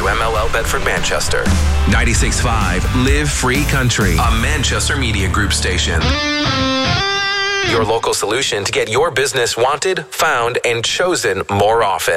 WMLL Bedford Manchester. 96.5 Live Free Country, a Manchester Media Group station. Your local solution to get your business wanted, found, and chosen more often.